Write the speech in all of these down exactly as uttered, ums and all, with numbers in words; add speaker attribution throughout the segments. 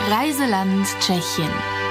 Speaker 1: Reiseland Tschechien.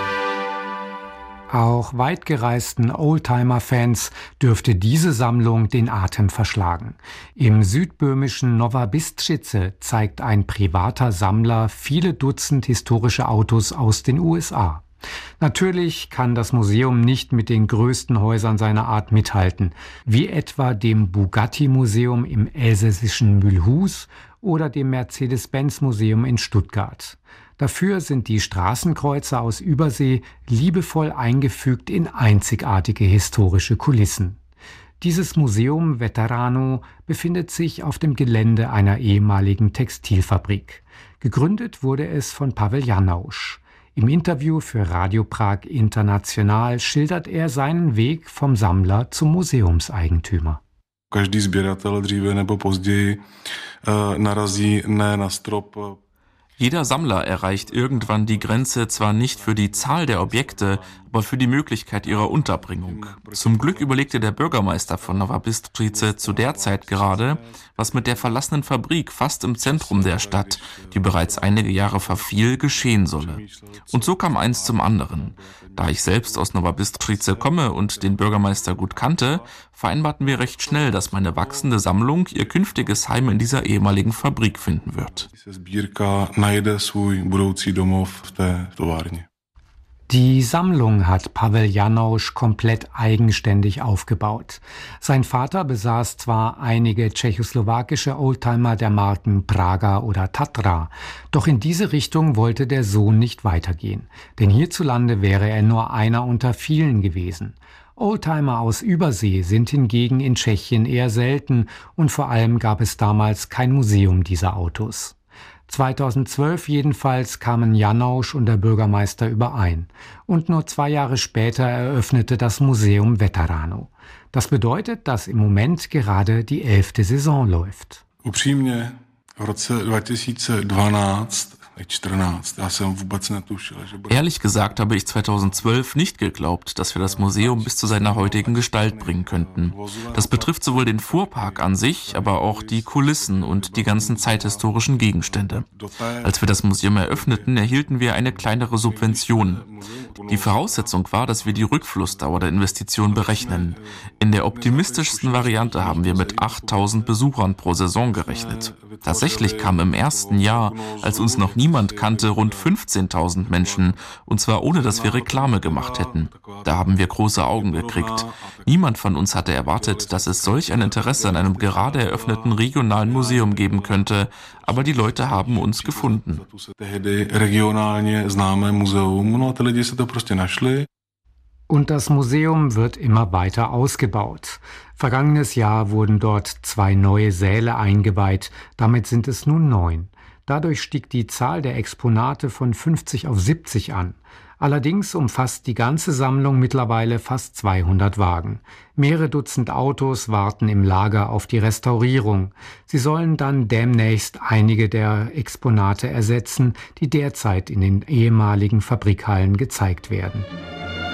Speaker 2: Auch weitgereisten Oldtimer-Fans dürfte diese Sammlung den Atem verschlagen. Im südböhmischen Nova Bystřice zeigt ein privater Sammler viele Dutzend historische Autos aus den U S A. Natürlich kann das Museum nicht mit den größten Häusern seiner Art mithalten, wie etwa dem Bugatti-Museum im elsässischen Mulhouse oder dem Mercedes-Benz-Museum in Stuttgart. Dafür sind die Straßenkreuze aus Übersee liebevoll eingefügt in einzigartige historische Kulissen. Dieses Museum Veterano befindet sich auf dem Gelände einer ehemaligen Textilfabrik. Gegründet wurde es von Pavel Janausch. Im Interview für Radio Prag International schildert er seinen Weg vom Sammler zum Museumseigentümer.
Speaker 3: Každý sběratel dříve nebo později narazí ne na strop.
Speaker 4: Jeder Sammler erreicht irgendwann die Grenze zwar nicht für die Zahl der Objekte, aber für die Möglichkeit ihrer Unterbringung. Zum Glück überlegte der Bürgermeister von Nova Bystřice zu der Zeit gerade, was mit der verlassenen Fabrik fast im Zentrum der Stadt, die bereits einige Jahre verfiel, geschehen solle. Und so kam eins zum anderen. Da ich selbst aus Nova Bystřice komme und den Bürgermeister gut kannte, vereinbarten wir recht schnell, dass meine wachsende Sammlung ihr künftiges Heim in dieser ehemaligen Fabrik finden wird.
Speaker 2: Die Sammlung hat Pavel Janausch komplett eigenständig aufgebaut. Sein Vater besaß zwar einige tschechoslowakische Oldtimer der Marken Praga oder Tatra, doch in diese Richtung wollte der Sohn nicht weitergehen, denn hierzulande wäre er nur einer unter vielen gewesen. Oldtimer aus Übersee sind hingegen in Tschechien eher selten und vor allem gab es damals kein Museum dieser Autos. zweitausendzwölf jedenfalls kamen Janausch und der Bürgermeister überein. Und nur zwei Jahre später eröffnete das Museum Veterano. Das bedeutet, dass im Moment gerade die elfte Saison läuft.
Speaker 3: Upřímně, v roce dva tisíce dvanáct
Speaker 4: Ehrlich gesagt habe ich zweitausendzwölf nicht geglaubt, dass wir das Museum bis zu seiner heutigen Gestalt bringen könnten. Das betrifft sowohl den Fuhrpark an sich, aber auch die Kulissen und die ganzen zeithistorischen Gegenstände. Als wir das Museum eröffneten, erhielten wir eine kleinere Subvention. Die Voraussetzung war, dass wir die Rückflussdauer der Investition berechnen. In der optimistischsten Variante haben wir mit achttausend Besuchern pro Saison gerechnet. Tatsächlich kamen im ersten Jahr, als uns noch niemand kannte, rund fünfzehntausend Menschen, und zwar ohne, dass wir Reklame gemacht hätten. Da haben wir große Augen gekriegt. Niemand von uns hatte erwartet, dass es solch ein Interesse an einem gerade eröffneten regionalen Museum geben könnte, aber die Leute haben uns gefunden.
Speaker 2: Und das Museum wird immer weiter ausgebaut. Vergangenes Jahr wurden dort zwei neue Säle eingeweiht, damit sind es nun neun. Dadurch stieg die Zahl der Exponate von fünfzig auf siebzig an. Allerdings umfasst die ganze Sammlung mittlerweile fast zweihundert Wagen. Mehrere Dutzend Autos warten im Lager auf die Restaurierung. Sie sollen dann demnächst einige der Exponate ersetzen, die derzeit in den ehemaligen Fabrikhallen gezeigt werden.